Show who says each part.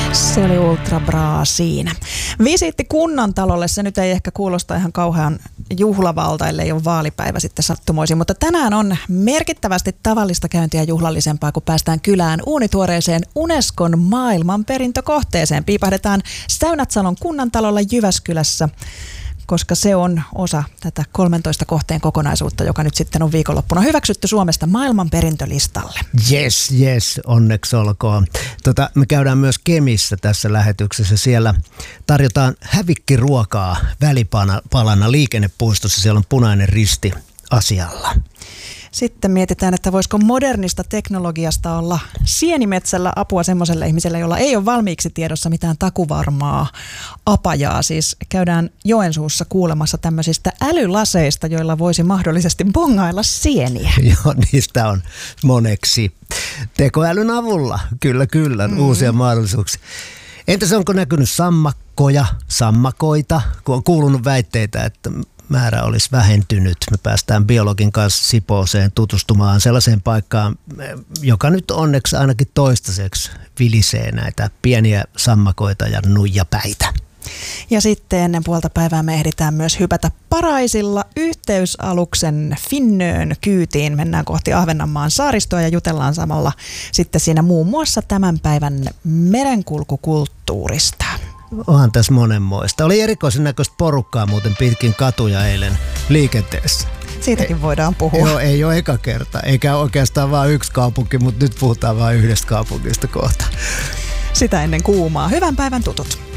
Speaker 1: Se oli Ultra Bra siinä. Visiitti kunnantalolle, se nyt ei ehkä kuulosta ihan kauhean juhlavalta, ellei ole vaalipäivä sitten sattumoisin, mutta tänään on merkittävästi tavallista käyntiä juhlallisempaa, kun päästään kylään uunituoreeseen Unescon maailmanperintökohteeseen. Piipahdetaan Säynätsalon kunnantalolla Jyväskylässä, koska se on osa tätä 13 kohteen kokonaisuutta, joka nyt sitten on viikonloppuna hyväksytty Suomesta maailmanperintölistalle.
Speaker 2: Yes, onneksi olkoon. Me käydään myös Kemissä tässä lähetyksessä. Siellä tarjotaan hävikkiruokaa välipalana liikennepuistossa. Siellä on Punainen Risti asialla.
Speaker 1: Sitten mietitään, että voisiko modernista teknologiasta olla sienimetsällä apua semmoiselle ihmiselle, jolla ei ole valmiiksi tiedossa mitään takuvarmaa apajaa. Siis käydään Joensuussa kuulemassa tämmöisistä älylaseista, joilla voisi mahdollisesti bongailla sieniä.
Speaker 2: Joo, niistä on moneksi. Tekoälyn avulla, kyllä, uusia mahdollisuuksia. Entäs onko näkynyt sammakoita, kun on kuulunut väitteitä, että määrä olisi vähentynyt. Me päästään biologin kanssa Sipooseen tutustumaan sellaiseen paikkaan, joka nyt onneksi ainakin toistaiseksi vilisee näitä pieniä sammakoita ja nuijapäitä.
Speaker 1: Ja sitten ennen puolta päivää me ehditään myös hypätä Paraisilla yhteysaluksen Finnön kyytiin. Mennään kohti Ahvenanmaan saaristoa ja jutellaan samalla sitten siinä muun muassa tämän päivän merenkulkukulttuurista.
Speaker 2: Onhan tässä monenmoista. Oli erikoisen näköistä porukkaa muuten pitkin katuja eilen liikenteessä.
Speaker 1: Siitäkin voidaan puhua.
Speaker 2: Joo, ei ole eka kerta. Eikä oikeastaan vain yksi kaupunki, mutta nyt puhutaan vain yhdestä kaupungista kohta.
Speaker 1: Sitä ennen kuumaa. Hyvän päivän tutut.